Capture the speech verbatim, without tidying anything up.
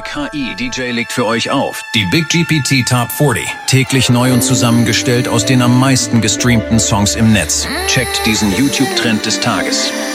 Unser K I-D J legt für euch auf die Big G P T Top vierzig. Täglich neu und zusammengestellt aus den am meisten gestreamten Songs im Netz. Checkt diesen YouTube-Trend des Tages.